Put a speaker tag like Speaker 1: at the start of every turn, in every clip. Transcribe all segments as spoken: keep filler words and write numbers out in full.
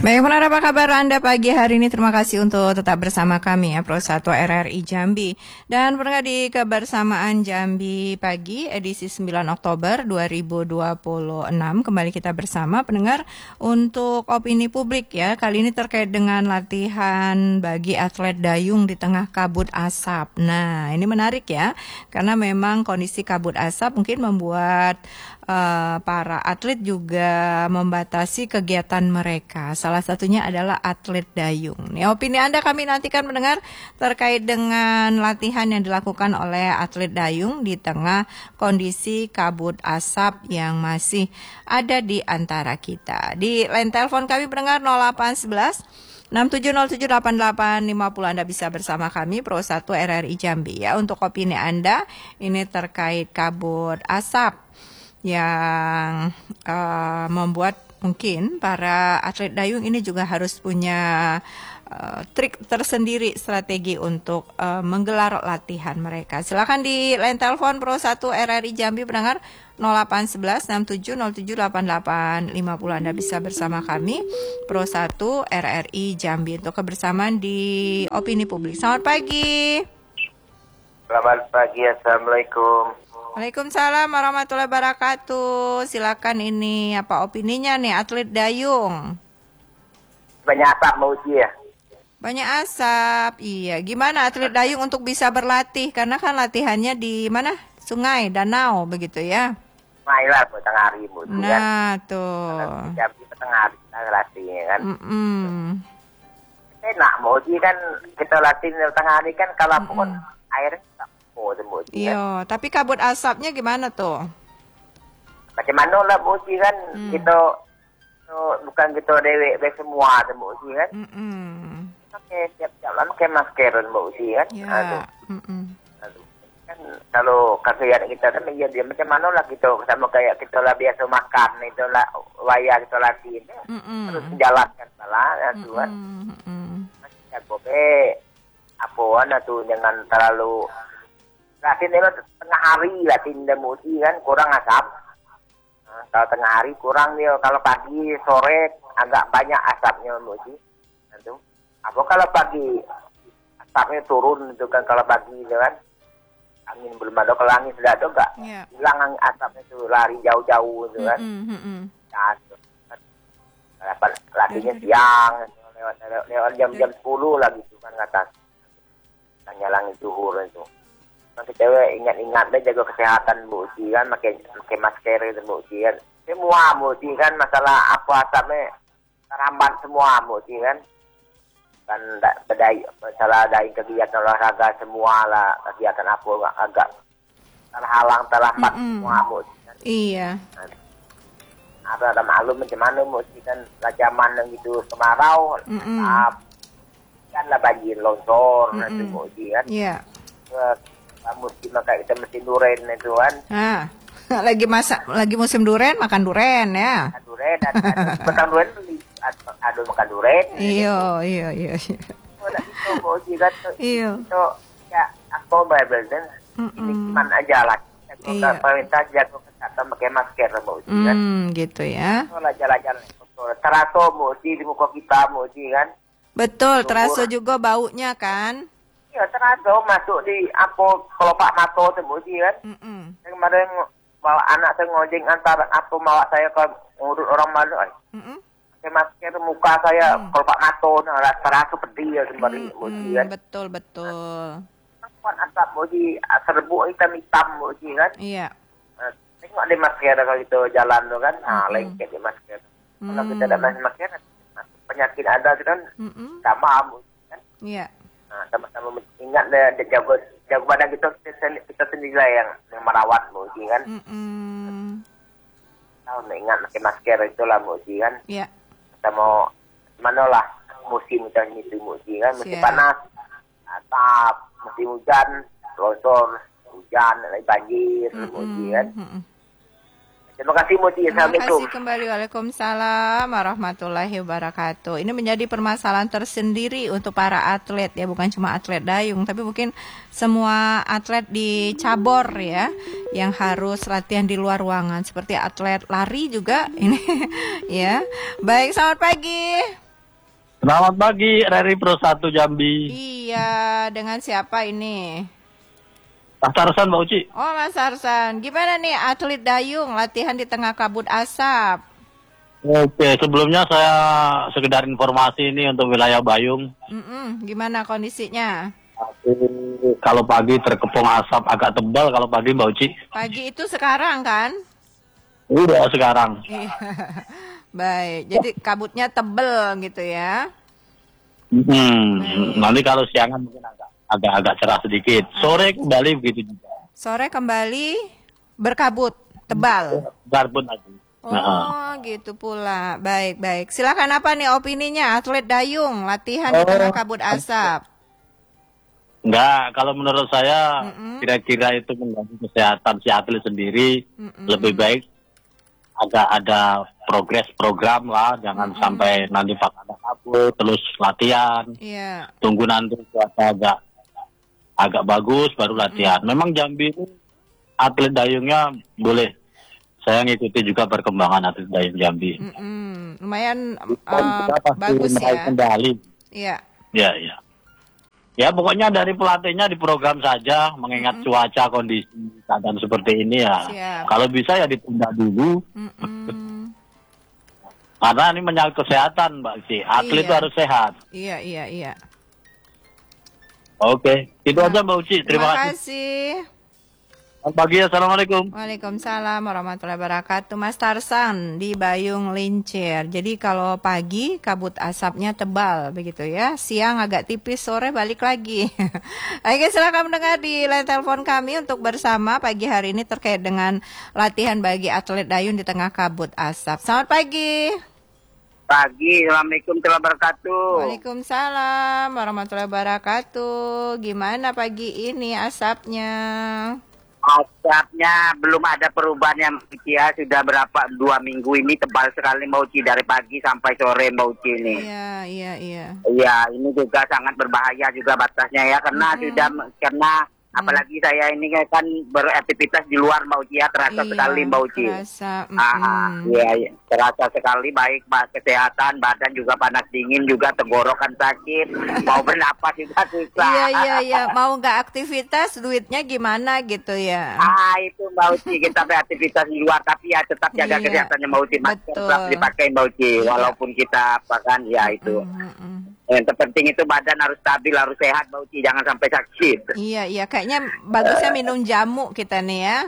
Speaker 1: Baik, benar apa kabar Anda pagi hari ini? Terima kasih untuk tetap bersama kami ya, Pro satu R R I Jambi. Dan pernah di Kebersamaan Jambi Pagi, edisi sembilan Oktober dua ribu dua puluh enam. Kembali kita bersama pendengar untuk opini publik ya. Kali ini terkait dengan latihan bagi atlet dayung di tengah kabut asap. Nah, ini menarik ya, karena memang kondisi kabut asap mungkin membuat Uh, para atlet juga membatasi kegiatan mereka. Salah satunya adalah atlet dayung. Nih, opini Anda kami nantikan mendengar terkait dengan latihan yang dilakukan oleh atlet dayung di tengah kondisi kabut asap yang masih ada di antara kita. Di line telepon kami pendengar nol delapan satu satu enam tujuh nol tujuh delapan delapan lima nol. Anda bisa bersama kami Pro satu R R I Jambi ya untuk opini Anda ini terkait kabut asap yang uh, membuat mungkin para atlet dayung ini juga harus punya uh, trik tersendiri, strategi untuk uh, menggelar latihan mereka. Silakan di line telepon Pro satu R R I Jambi pendengar nol delapan satu satu enam tujuh nol tujuh delapan delapan lima nol. Anda bisa bersama kami Pro satu R R I Jambi untuk kebersamaan di opini publik. Selamat pagi.
Speaker 2: Selamat pagi, Assalamualaikum.
Speaker 1: Waalaikumsalam warahmatullahi wabarakatuh. Silakan, ini apa opininya nih atlet dayung?
Speaker 2: Banyak asap mau uji ya?
Speaker 1: Banyak asap, iya. Gimana atlet dayung untuk bisa berlatih? Karena kan latihannya di mana? Sungai, danau begitu ya?
Speaker 2: Sungai lah, tengah hari mau uji kan?
Speaker 1: Nah tuh.
Speaker 2: Jam tengah hari kita latihnya kan?
Speaker 1: Mm-mm.
Speaker 2: Enak mau uji kan, kita latih tengah hari kan kalau pun airnya tak mau mau uji kan?
Speaker 1: Iya, tapi kabut asapnya gimana tuh?
Speaker 2: Macam mana lah mau uji kan?
Speaker 1: Hmm.
Speaker 2: Kita so, bukan kita dewek dewek semua mau uji kan?
Speaker 1: Mm-mm.
Speaker 2: Pakai siap-siap lah, pakai masker mau uji kan?
Speaker 1: Ya.
Speaker 2: Aduh.
Speaker 1: Mm-mm.
Speaker 2: Aduh. Kan kalau kasihan kita kan ya dia macam mana lah kita sama kayak kita lah biasa makan itu lah wayar kita latih
Speaker 1: Mm-mm.
Speaker 2: terus menjalankan salah ya Tuhan.
Speaker 1: Mm-mm.
Speaker 2: Masih bobe apa tuh jangan terlalu latih itu tengah hari latih demosi kan kurang asap. Nah, kalau tengah hari kurang dia, kalau pagi sore agak banyak asapnya demosi. Itu apa kalau pagi asapnya turun itu kan kalau pagi itu kan angin belum ada, kalau angin sudah ada enggak
Speaker 1: Yeah.
Speaker 2: hilang asapnya itu lari jauh-jauh itu kan.
Speaker 1: Mm-mm.
Speaker 2: Nah, itu kan dapat latihnya siang lewat lewat jam-jam sepuluh lagi itu kan atas tanya langit zuhur itu. Nanti cewek ingat-ingat deh jaga kesehatan Bu Uci kan, pakai pakai masker itu Bu Uci kan. Semua Bu Uci kan masalah apa asapnya terambat semua Bu Uci kan. Kan bedai masalah dari kegiatan olahraga semua lah, kegiatan apa enggak agak terhalang terlambat
Speaker 1: Mm-mm.
Speaker 2: semua Bu Uci kan.
Speaker 1: Iya.
Speaker 2: Ada ada maklum macam mana Bu Uci kan zaman yang gitu kemarau
Speaker 1: Mm-mm.
Speaker 2: ah, kan lah banjir longsor
Speaker 1: Mm-mm.
Speaker 2: nanti Bu Uci kan.
Speaker 1: Iya.
Speaker 2: Eh, musim maka kita mesti duren itu kan.
Speaker 1: Nah, lagi masa lagi musim duren, makan duren ya.
Speaker 2: Makan duren dan makan duren ada makan duren.
Speaker 1: Iya, iya, iya.
Speaker 2: Oh, nak itu mau juga tuh.
Speaker 1: Iya.
Speaker 2: Itu ya aku Bible dan ini cuman aja lah.
Speaker 1: Iya.
Speaker 2: Pemerintah jaga kesehatan pakai masker mau kan.
Speaker 1: Hmm, gitu ya.
Speaker 2: Kalau jalan-jalan teraso mau di muka kita mau kan.
Speaker 1: Betul, terasa juga baunya kan.
Speaker 2: Iya, teraso masuk di apa kelopak mata tu mau kan.
Speaker 1: Mm-mm.
Speaker 2: Kemarin bawa anak saya ngojek antara apa bawa saya ke ngurut orang malu ay.
Speaker 1: Mm-mm.
Speaker 2: Pakai masker muka saya hmm. kelopak mata nah terasa pedih ya sembari
Speaker 1: Mm-mm.
Speaker 2: kan.
Speaker 1: Betul, betul.
Speaker 2: Kuat asap moji serbuk hitam-hitam moji kan.
Speaker 1: Iya.
Speaker 2: Nah, tengok di masker kalau itu jalan tu kan. Nah,
Speaker 1: Mm-mm.
Speaker 2: lengket di masker.
Speaker 1: Mm.
Speaker 2: Kalau kita ada masker penyakit ada kan
Speaker 1: Mm-mm.
Speaker 2: sama moji kan.
Speaker 1: Iya.
Speaker 2: Nah, sama-sama ingat deh jaga jaga badan kita kita sendiri lah yang yang merawat moji kan.
Speaker 1: Mm-mm.
Speaker 2: Tahu nah, ingat pakai masker itulah moji kan.
Speaker 1: Iya.
Speaker 2: Kita mau mana lah musim kita itu moji kan, musim
Speaker 1: Siap.
Speaker 2: panas, atap, musim hujan, longsor, hujan, lagi banjir, moji kan.
Speaker 1: Mm-mm.
Speaker 2: Terima kasih Moji.
Speaker 1: Terima
Speaker 2: Assalamualaikum.
Speaker 1: kasih kembali. Waalaikumsalam warahmatullahi wabarakatuh. Ini menjadi permasalahan tersendiri untuk para atlet ya, bukan cuma atlet dayung, tapi mungkin semua atlet di cabur ya, yang harus latihan di luar ruangan, seperti atlet lari juga ini ya. Baik, selamat pagi.
Speaker 3: Selamat pagi, R R I Pro satu Jambi.
Speaker 1: Iya, dengan siapa ini?
Speaker 3: Mas Tarsan, Mbak Uci.
Speaker 1: Oh, Mas Arsan. Gimana nih atlet dayung latihan di tengah kabut asap?
Speaker 3: Oke, sebelumnya saya sekedar informasi ini untuk wilayah Bayung.
Speaker 1: Mm-mm, gimana kondisinya?
Speaker 3: Kalau pagi terkepung asap agak tebal kalau pagi, Mbak Uci.
Speaker 1: Pagi itu sekarang kan?
Speaker 3: Udah sekarang.
Speaker 1: Iya. Baik, jadi kabutnya tebel gitu ya.
Speaker 3: Hmm,
Speaker 1: Baik.
Speaker 3: nanti kalau siangan mungkin agak agak agak cerah sedikit. Sore kembali begitu juga.
Speaker 1: Sore kembali berkabut tebal.
Speaker 3: Garbun lagi.
Speaker 1: Oh,
Speaker 3: Nah.
Speaker 1: gitu pula. Baik, baik. Silakan apa nih opininya atlet dayung latihan di tengah kabut asap?
Speaker 3: Enggak, kalau menurut saya
Speaker 1: Mm-mm.
Speaker 3: kira-kira itu mengganggu kesehatan si atlet sendiri.
Speaker 1: Mm-mm.
Speaker 3: Lebih baik agak ada progres program lah, jangan
Speaker 1: Mm-mm.
Speaker 3: sampai nanti pas ada kabut terus latihan.
Speaker 1: Iya.
Speaker 3: Tunggu nanti cuaca agak agak bagus baru latihan. Memang Jambi itu atlet dayungnya boleh. Saya ngikuti juga perkembangan atlet dayung Jambi.
Speaker 1: Mm-mm. Lumayan
Speaker 3: Dan
Speaker 1: uh,
Speaker 3: kita pasti
Speaker 1: bagus
Speaker 3: meraih
Speaker 1: ya.
Speaker 3: kendali.
Speaker 1: Iya.
Speaker 3: Ya, ya. Ya pokoknya dari pelatihnya di program saja, mengingat
Speaker 1: Mm-mm.
Speaker 3: cuaca kondisi keadaan seperti ini ya.
Speaker 1: Siap.
Speaker 3: Kalau bisa ya ditunda dulu,
Speaker 1: Mm-mm.
Speaker 3: karena ini menyangkut kesehatan, Mbak Ci. Atlet
Speaker 1: Iya.
Speaker 3: itu harus sehat.
Speaker 1: Iya, iya, iya.
Speaker 3: Oke, itu
Speaker 1: Nah,
Speaker 3: aja Mbak Uci. Terima,
Speaker 1: Terima
Speaker 3: kasih.
Speaker 1: kasih.
Speaker 3: Selamat pagi, Assalamualaikum.
Speaker 1: Waalaikumsalam warahmatullahi wabarakatuh. Mas Tarsan di Bayung Lincir. Jadi kalau pagi kabut asapnya tebal begitu ya. Siang agak tipis, sore balik lagi. Oke, silakan mendengar di line telepon kami untuk bersama pagi hari ini terkait dengan latihan bagi atlet dayung di tengah kabut asap. Selamat pagi.
Speaker 2: Pagi, Assalamualaikum warahmatullahi wabarakatuh.
Speaker 1: Waalaikumsalam warahmatullahi wabarakatuh. Gimana pagi ini asapnya?
Speaker 2: Asapnya belum ada perubahan yang ya sudah berapa dua minggu ini tebal sekali Mbak Uci dari pagi sampai sore Mbak Uci ini.
Speaker 1: Iya, iya, iya.
Speaker 2: Iya, ini juga sangat berbahaya juga batasnya ya karena
Speaker 1: Mm-mm.
Speaker 2: sudah karena apalagi saya ini kan beraktivitas di luar Mbak Uci ya terasa
Speaker 1: Iya,
Speaker 2: sekali Mbak Uci.
Speaker 1: kerasa.
Speaker 2: Ah, ah,
Speaker 1: Mm-mm.
Speaker 2: iya, iya, terasa sekali baik Mbak kesehatan badan juga panas dingin juga tenggorokan sakit mau bernapas juga susah.
Speaker 1: Iya, iya, iya. Mau nggak aktivitas, duitnya gimana gitu ya?
Speaker 2: Ah itu Mbak Uci kita beraktivitas di luar tapi ya tetap jaga
Speaker 1: Iya,
Speaker 2: kesehatannya Mbak Uci masker
Speaker 1: betul.
Speaker 2: tetap dipakai Mbak Uci walaupun kita apa kan ya itu
Speaker 1: Mm-mm.
Speaker 2: yang terpenting itu badan harus stabil harus sehat Mbak Uci jangan sampai sakit.
Speaker 1: Iya, iya. Kayaknya bagusnya minum jamu kita nih ya.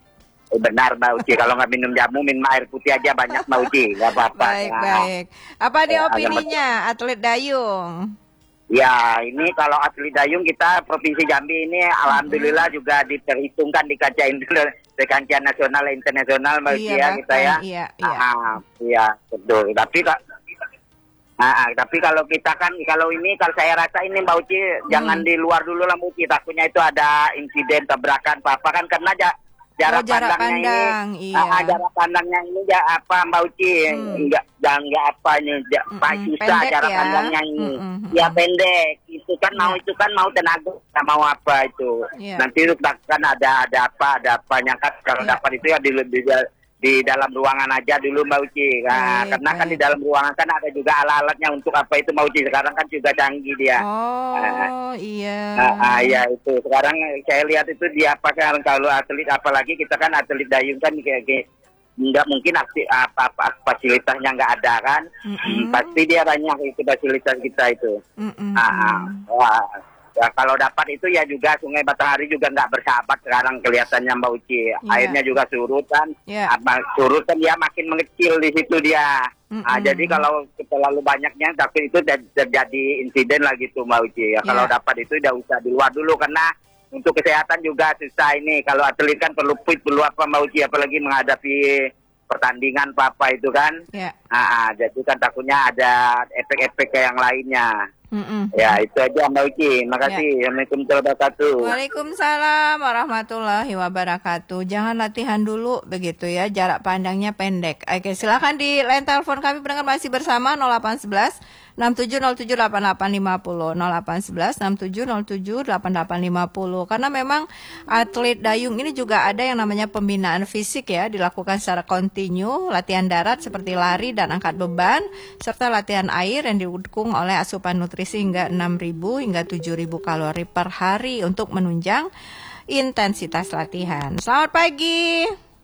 Speaker 2: Eh, benar Mbak Uci kalau nggak minum jamu minum air putih aja banyak Mbak Uci nggak apa-apa.
Speaker 1: Baik,
Speaker 2: Ya.
Speaker 1: baik. Apa nih
Speaker 2: Eh, agak
Speaker 1: opininya atlet dayung?
Speaker 2: Ya, ini kalau atlet dayung kita Provinsi Jambi ini alhamdulillah juga diperhitungkan di kancah inter- di kancah nasional dan internasional Mbak Uci
Speaker 1: Iya,
Speaker 2: ya
Speaker 1: bahkan,
Speaker 2: kita ya.
Speaker 1: iya, iya.
Speaker 2: Ah, iya, betul. Tapi kak Ah, ah, tapi kalau kita kan kalau ini kalau saya rasa ini Mbak Uci jangan di luar dulu lah Mbak Uci takutnya itu ada insiden tabrakan apa kan karena ja, jarak,
Speaker 1: Oh, jarak
Speaker 2: pandangnya
Speaker 1: pandang,
Speaker 2: ini
Speaker 1: iya.
Speaker 2: ah, ah, jarak pandangnya ini ya apa Mbak Uci
Speaker 1: Hmm.
Speaker 2: enggak jangan enggak apa ini ja,
Speaker 1: Mm-mm,
Speaker 2: Pak susah
Speaker 1: pendek
Speaker 2: jarak
Speaker 1: ya.
Speaker 2: pandangnya ini
Speaker 1: Mm-mm,
Speaker 2: ya pendek itu kan mau
Speaker 1: Iya.
Speaker 2: itu kan mau tenaga nggak mau apa itu
Speaker 1: Iya.
Speaker 2: nanti itu kan ada ada apa ada apa nyangkat kalau
Speaker 1: Iya.
Speaker 2: dapat itu ya di, di, di dalam ruangan aja dulu Mbak Uci. Nah,
Speaker 1: Baik,
Speaker 2: karena kan
Speaker 1: baik.
Speaker 2: di dalam ruangan kan ada juga alat-alatnya untuk apa itu Mbak Uci. Sekarang kan juga canggih dia.
Speaker 1: Oh, iya.
Speaker 2: Ah, ah, ya itu. Sekarang saya lihat itu dia apa kan kalau atlet apalagi kita kan atlet dayung kan kayak kayak nggak mungkin aksi apa, apa fasilitasnya nggak ada kan.
Speaker 1: Mm-mm.
Speaker 2: Pasti dia banyak itu fasilitas kita itu.
Speaker 1: Mm-mm.
Speaker 2: Ah, ah. Wah. Ya, kalau dapat itu ya juga Sungai Batanghari juga nggak bersahabat sekarang kelihatannya Mbak Uci.
Speaker 1: Iya.
Speaker 2: Airnya juga surut kan.
Speaker 1: Iya.
Speaker 2: Apa, surut kan dia makin mengecil di situ dia.
Speaker 1: Mm-mm.
Speaker 2: Ah, jadi kalau terlalu banyaknya tapi itu ter- terjadi insiden lagi tuh Mbak Uci. Ya, kalau
Speaker 1: Iya.
Speaker 2: dapat itu udah usah di luar dulu karena untuk kesehatan juga susah ini. Kalau atlet kan perlu fit, perlu apa Mbak Uci apalagi menghadapi pertandingan apa itu kan.
Speaker 1: Ya.
Speaker 2: Ah, ah, jadi kan takutnya ada efek-efek kayak yang lainnya.
Speaker 1: Mm-mm.
Speaker 2: Ya, itu aja Mbak Uci. Makasih. Assalamualaikum warahmatullahi wabarakatuh.
Speaker 1: Waalaikumsalam warahmatullahi wabarakatuh. Jangan latihan dulu begitu ya, jarak pandangnya pendek. Oke, silakan di line telepon kami pendengar masih bersama nol delapan satu satu enam tujuh nol tujuh delapan delapan lima nol nol delapan satu satu enam tujuh nol tujuh delapan delapan lima nol. Karena memang atlet dayung ini juga ada yang namanya pembinaan fisik ya, dilakukan secara kontinu, latihan darat seperti lari dan angkat beban, serta latihan air yang didukung oleh asupan nutrisi hingga enam ribu hingga tujuh ribu kalori per hari untuk menunjang intensitas latihan. Selamat pagi.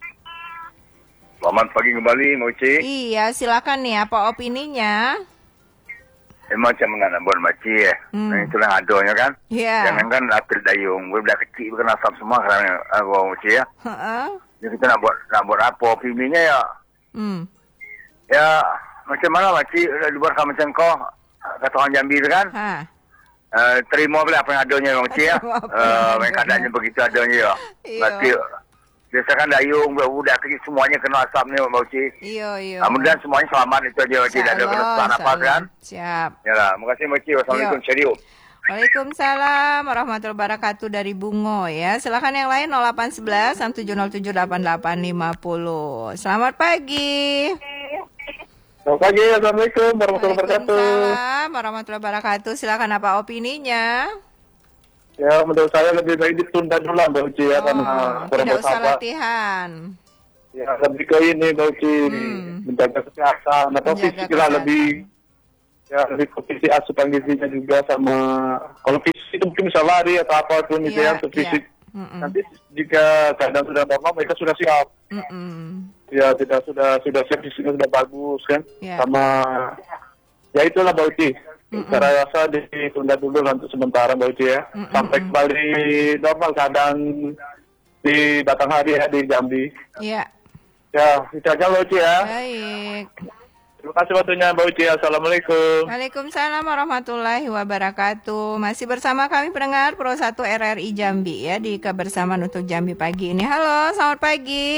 Speaker 4: Selamat pagi kembali, Moci.
Speaker 1: Iya, silakan nih, apa opininya?
Speaker 4: Eh, macam mana buat Moci ya?
Speaker 1: Hmm.
Speaker 4: Nah, itulah adonya kan?
Speaker 1: Iya.
Speaker 4: Jangan kan atlet dayung, gue udah kecil, bukan asap semua sekarang ya, Moci ya.
Speaker 1: Heeh.
Speaker 4: Jadi kita nak buat, nak buat apa opininya ya?
Speaker 1: Hmm.
Speaker 4: Ya, macam mana Moci, udah dibuat sama macam kau, kata orang Jambi tu kan?
Speaker 1: Ha.
Speaker 4: Uh, terima boleh apa yang adanya, Moci ya.
Speaker 1: Terima apa
Speaker 4: Uh,
Speaker 1: yang
Speaker 4: mereka
Speaker 1: adanya.
Speaker 4: adanya begitu adanya ya.
Speaker 1: Iya.
Speaker 4: Berarti, biasa kan dayung, budak kecil semuanya kena asap ni, Moci.
Speaker 1: Iya, iya.
Speaker 4: Kemudian semuanya selamat itu aja, Moci. Tidak ada kena
Speaker 1: Insyaallah,
Speaker 4: apa kan?
Speaker 1: Siap.
Speaker 4: Ya lah, terima kasih Moci. Wassalamualaikum.
Speaker 1: Iya.
Speaker 4: Syarium.
Speaker 1: Waalaikumsalam warahmatullahi wabarakatuh dari Bungo ya. Silakan yang lain nol delapan satu satu enam tujuh nol tujuh delapan delapan lima nol. Selamat pagi.
Speaker 5: Selamat pagi, Assalamualaikum warahmatullahi wabarakatuh.
Speaker 1: Waalaikumsalam warahmatullahi wabarakatuh. Silakan apa opininya?
Speaker 5: Ya, menurut saya lebih baik ditunda dulu lah, Mbak Uci ya, karena
Speaker 1: Oh,
Speaker 5: kurang
Speaker 1: tidak usah
Speaker 5: bersahabat.
Speaker 1: latihan.
Speaker 5: Ya, lebih ke ini, Mbak Uci,
Speaker 1: Hmm.
Speaker 5: menjaga kesehatan, atau
Speaker 1: Menjaga
Speaker 5: fisik lah
Speaker 1: kesehatan.
Speaker 5: lebih, ya lebih ke fisik asupan gizinya juga sama, kalau fisik itu mungkin bisa lari atau apapun itu
Speaker 1: Iya,
Speaker 5: ya, untuk fisik.
Speaker 1: iya. Mm-mm.
Speaker 5: Nanti jika keadaan sudah normal, mereka sudah siap.
Speaker 1: Mm-mm.
Speaker 5: Ya, tidak sudah sudah siap, fisiknya sudah bagus kan,
Speaker 1: Iya.
Speaker 5: sama, ya itulah Mbak Uci. Saya rasa ditunda dulu lah untuk sementara Mbak Uci ya.
Speaker 1: Mm-mm.
Speaker 5: Sampai kembali normal keadaan di Batang Hari ya, di Jambi.
Speaker 1: Iya.
Speaker 5: Ya, itu aja Mbak Uci ya.
Speaker 1: Baik.
Speaker 5: Terima kasih waktunya Mbak Uci. Assalamualaikum.
Speaker 1: Waalaikumsalam warahmatullahi wabarakatuh. Masih bersama kami pendengar Pro satu R R I Jambi ya di kebersamaan untuk Jambi pagi ini. Halo, selamat pagi.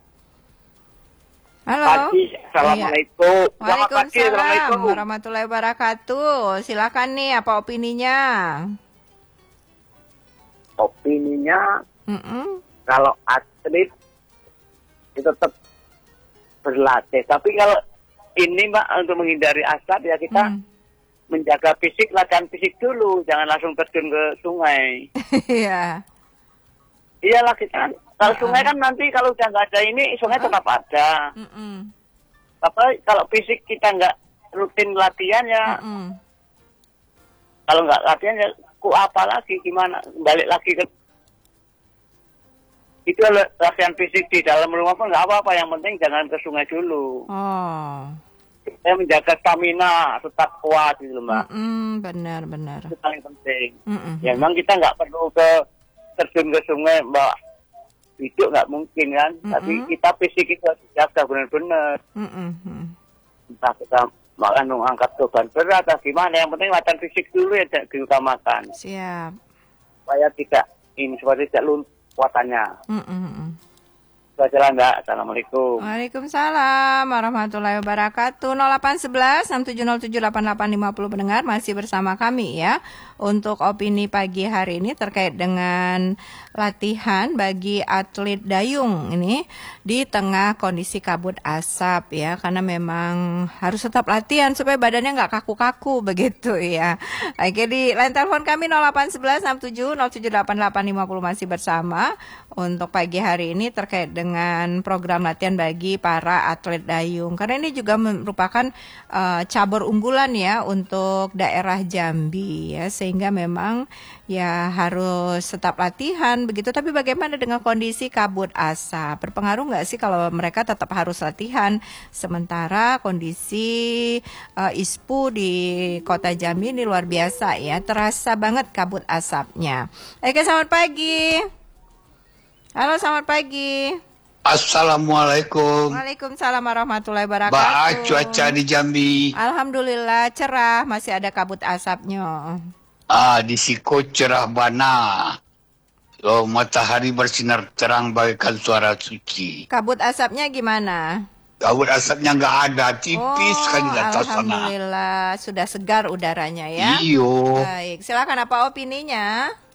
Speaker 1: Halo.
Speaker 2: Pagi, Assalamualaikum.
Speaker 1: Iya.
Speaker 2: Selamat pagi,
Speaker 1: Waalaikumsalam
Speaker 2: Assalamualaikum.
Speaker 1: warahmatullahi wabarakatuh. Silakan nih apa opininya?
Speaker 2: Opininya,
Speaker 1: Mm-mm.
Speaker 2: kalau atlet itu tetap berlatih. Tapi kalau ini Mbak, untuk menghindari asap ya kita
Speaker 1: Hmm.
Speaker 2: menjaga fisik, latihan fisik dulu. Jangan langsung terjun ke sungai.
Speaker 1: Iya.
Speaker 2: Iyalah kita kan. Kalau sungai kan nanti kalau udah nggak ada ini, sungai tetap ada.
Speaker 1: Mm-mm.
Speaker 2: Tapi kalau fisik kita nggak rutin latihan ya,
Speaker 1: Mm-mm.
Speaker 2: kalau nggak latihan ya ku apa lagi, gimana? Balik lagi ke itu latihan fisik di dalam rumah pun nggak apa-apa. Yang penting jangan ke sungai dulu.
Speaker 1: Oh.
Speaker 2: Saya menjaga stamina tetap kuat gitu loh, Mbak.
Speaker 1: Mm-mm, benar benar.
Speaker 2: Itu paling penting.
Speaker 1: Mm-mm.
Speaker 2: Ya memang kita nggak perlu ke terjun ke sungai, Mbak. Hidup nggak mungkin kan.
Speaker 1: Mm-mm.
Speaker 2: Tapi kita fisik itu harus dijaga benar-benar.
Speaker 1: Mm-mm.
Speaker 2: Entah kita makan angkat beban berat atau gimana. Yang penting latihan fisik dulu ya diutamakan.
Speaker 1: Siap.
Speaker 2: Supaya tidak ini supaya tidak luntur kuatannya.
Speaker 1: Mm-mm.
Speaker 2: Itu aja lah, Mbak. Assalamualaikum.
Speaker 1: Waalaikumsalam warahmatullahi wabarakatuh. nol delapan satu satu enam tujuh nol tujuh delapan delapan lima nol pendengar masih bersama kami ya untuk opini pagi hari ini terkait dengan latihan bagi atlet dayung ini di tengah kondisi kabut asap ya, karena memang harus tetap latihan supaya badannya nggak kaku-kaku begitu ya. Oke, di line telepon kami nol delapan satu satu enam tujuh nol tujuh delapan delapan lima nol masih bersama untuk pagi hari ini terkait dengan program latihan bagi para atlet dayung, karena ini juga merupakan uh, cabur unggulan ya untuk daerah Jambi ya, sehingga memang ya harus tetap latihan begitu. Tapi bagaimana dengan kondisi kabut asap? Berpengaruh nggak sih kalau mereka tetap harus latihan sementara kondisi uh, I S P U di kota Jambi ini luar biasa ya, terasa banget kabut asapnya. Oke, selamat pagi. Halo, selamat pagi.
Speaker 6: Assalamualaikum.
Speaker 1: Waalaikumsalam warahmatullahi
Speaker 6: Mbak,
Speaker 1: wabarakatuh.
Speaker 6: cuaca di Jambi.
Speaker 1: Alhamdulillah cerah, masih ada kabut asapnya.
Speaker 6: Ah, di Siko cerah bana. Oh, matahari bersinar terang bagaikan suara suci.
Speaker 1: Kabut asapnya gimana?
Speaker 6: Kabut asapnya nggak ada, tipis kan di atas sana.
Speaker 1: Alhamdulillah sudah segar udaranya ya.
Speaker 6: Iyo.
Speaker 1: Baik, silakan apa opininya?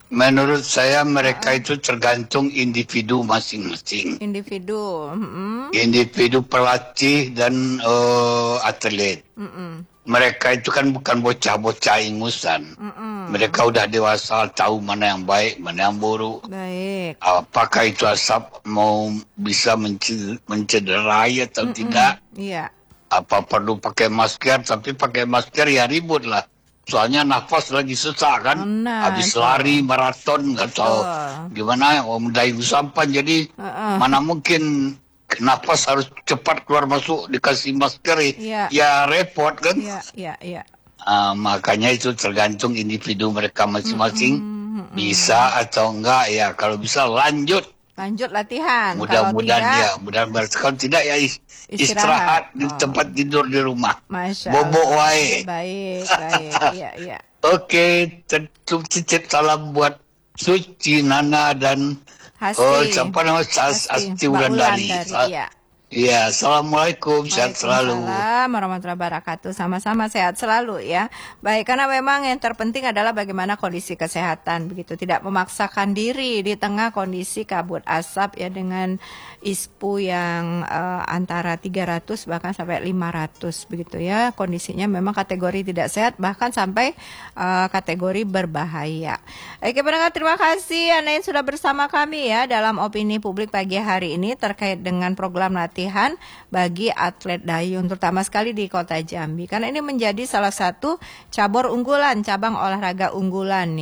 Speaker 6: menurut saya mereka itu tergantung individu masing-masing.
Speaker 1: Individu. Mm-mm.
Speaker 6: Individu pelatih dan uh, atlet.
Speaker 1: Mm-mm.
Speaker 6: Mereka itu kan bukan bocah-bocah ingusan.
Speaker 1: Mm-mm.
Speaker 6: Mereka udah dewasa, tahu mana yang baik, mana yang buruk.
Speaker 1: Baik.
Speaker 6: Apakah itu asap mau bisa menc- mencederai atau
Speaker 1: Mm-mm.
Speaker 6: tidak?
Speaker 1: Iya.
Speaker 6: Apa perlu pakai masker? Tapi pakai masker ya ribut lah. Soalnya nafas lagi susah kan.
Speaker 1: Nah,
Speaker 6: Habis
Speaker 1: itu.
Speaker 6: lari maraton nggak tahu
Speaker 1: Betul.
Speaker 6: gimana. Om Dayu sampan jadi
Speaker 1: Uh-uh.
Speaker 6: mana mungkin nafas harus cepat keluar masuk dikasih masker.
Speaker 1: Iya.
Speaker 6: Ya repot kan.
Speaker 1: Iya, iya, iya.
Speaker 6: Ah, makanya itu tergantung individu mereka masing-masing.
Speaker 1: Mm-mm.
Speaker 6: Bisa atau enggak ya. Kalau bisa lanjut.
Speaker 1: Lanjut latihan.
Speaker 6: Mudah-mudahan
Speaker 1: Kalau tidak,
Speaker 6: ya, mudah-mudahan kalau tidak ya is-
Speaker 1: Istirahat.
Speaker 6: istirahat di
Speaker 1: Oh.
Speaker 6: tempat tidur di rumah.
Speaker 1: Masya
Speaker 6: Bobok
Speaker 1: Allah.
Speaker 6: wae.
Speaker 1: Baik, baik. Iya, iya.
Speaker 6: Oke, tentu titip salam buat Suci, Nana dan
Speaker 1: Hasti.
Speaker 6: oh siapa nama Asti,
Speaker 1: Hasti.
Speaker 6: Asti
Speaker 1: Mbak
Speaker 6: Wulandari.
Speaker 1: Wulandari, iya.
Speaker 6: Iya, assalamualaikum, sehat selalu.
Speaker 1: Waalaikumsalam warahmatullahi wabarakatuh. Sama-sama sehat selalu ya. Baik, karena memang yang terpenting adalah bagaimana kondisi kesehatan begitu. Tidak memaksakan diri di tengah kondisi kabut asap ya dengan I S P U yang eh, antara tiga ratus bahkan sampai lima ratus begitu ya. Kondisinya memang kategori tidak sehat bahkan sampai eh, kategori berbahaya. Oke, pendengar terima kasih Anda yang sudah bersama kami ya dalam opini publik pagi hari ini terkait dengan program latihan bagi atlet dayung terutama sekali di Kota Jambi karena ini menjadi salah satu cabur unggulan, cabang olahraga unggulan